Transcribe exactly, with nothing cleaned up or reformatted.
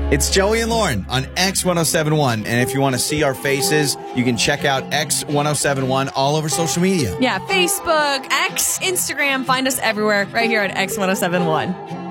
It's Joey and Lauren on X one oh seven one. And if you want to see our faces, you can check out X one oh seven one all over social media. Yeah, Facebook, X, Instagram. Find us everywhere right here at X one oh seven one.